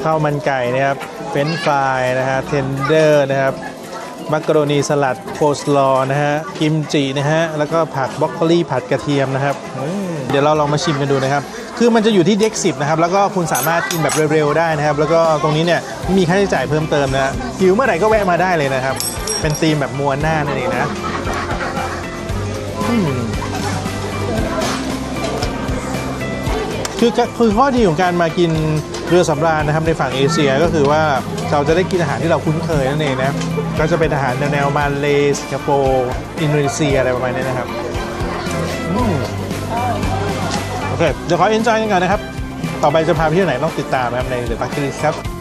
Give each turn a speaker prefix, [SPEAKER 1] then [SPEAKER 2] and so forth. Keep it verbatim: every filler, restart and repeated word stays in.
[SPEAKER 1] ข้าวมันไก่นะครับเฟรนช์ฟรายนะฮะเทนเดอร์นะครับมักกะโรนีสลัดโคสลอนะฮะกิมจินะฮะแล้วก็ผักบรอกโคลีผัดกระเทียมนะครับเดี๋ยวเราลองมาชิมกันดูนะครับคือมันจะอยู่ที่เด็กสิบนะครับแล้วก็คุณสามารถกินแบบเร็วๆได้นะครับแล้วก็ตรงนี้เนี่ยมีค่าใช้จ่ายเพิ่มเติมนะหิวเมื่อไหร่ก็แวะมาได้เลยนะครับเป็นธีมแบบมัวหน้านั่นเองนะคือคือข้อดีของการมากินเรือสำราญนะครับในฝั่งเอเชียก็คือว่าเราจะได้กินอาหารที่เราคุ้นเคยนั่นเองนะก็จะเป็นอาหารแนวมาเลย์สิงคโปร์อินโดนีเซียอะไรประมาณนี้นะครับโอเคเดี๋ยวขอเอนจอยกันก่อนนะครับต่อไปจะพาไปที่ไหนต้องติดตามนะครับใน The Bucket List ครับ